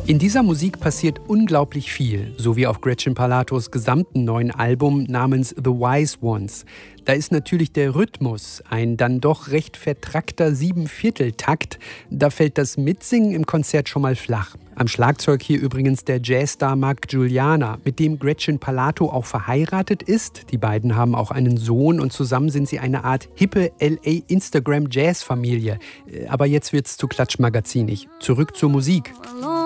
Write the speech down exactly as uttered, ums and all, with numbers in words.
In dieser Musik passiert unglaublich viel, so wie auf Gretchen Palatos gesamten neuen Album namens The Wise Ones. Da ist natürlich der Rhythmus, ein dann doch recht vertrackter Siebenvierteltakt. Da fällt das Mitsingen im Konzert schon mal flach. Am Schlagzeug hier übrigens der Jazzstar Mark Guiliana, mit dem Gretchen Palato auch verheiratet ist. Die beiden haben auch einen Sohn und zusammen sind sie eine Art hippe L A-Instagram-Jazz-Familie. Aber jetzt wird's zu klatschmagazinig. Zurück zur Musik.